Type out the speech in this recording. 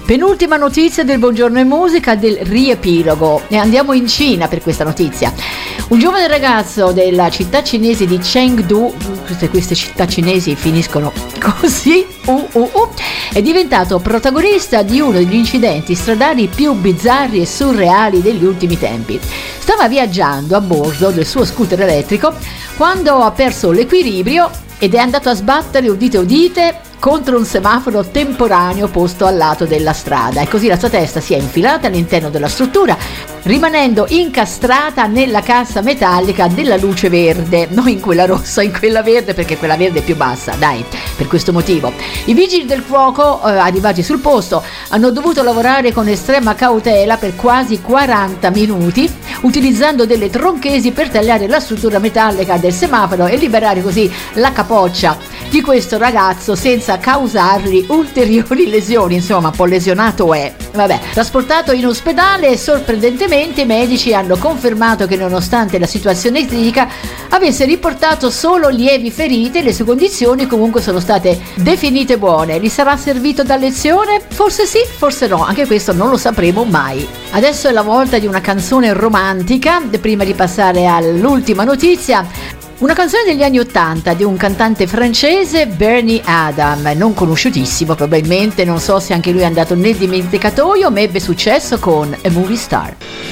Penultima notizia del Buongiorno e Musica, del riepilogo, e andiamo in Cina per questa notizia. Un giovane ragazzo della città cinese di Chengdu, queste città cinesi finiscono così, è diventato protagonista di uno degli incidenti stradali più bizzarri e surreali degli ultimi tempi. Stava viaggiando a bordo del suo scooter elettrico quando ha perso l'equilibrio ed è andato a sbattere, udite udite, contro un semaforo temporaneo posto al lato della strada, e così la sua testa si è infilata all'interno della struttura, rimanendo incastrata nella cassa metallica della luce verde, non in quella rossa, in quella verde, perché quella verde è più bassa, dai, per questo motivo. I vigili del fuoco, arrivati sul posto, hanno dovuto lavorare con estrema cautela per quasi 40 minuti, utilizzando delle tronchesi per tagliare la struttura metallica del semaforo e liberare così la capoccia di questo ragazzo senza causargli ulteriori lesioni. Insomma, un po' lesionato è. Vabbè, trasportato in ospedale e sorprendentemente i medici hanno confermato che nonostante la situazione critica avesse riportato solo lievi ferite, le sue condizioni comunque sono state definite buone. Gli sarà servito da lezione? Forse sì, forse no, anche questo non lo sapremo mai. Adesso è la volta di una canzone romantica, prima di passare all'ultima notizia. Una canzone degli anni '80 di un cantante francese, Bernie Adam, non conosciutissimo probabilmente, non so se anche lui è andato nel dimenticatoio, ma ebbe successo con A Movie Star.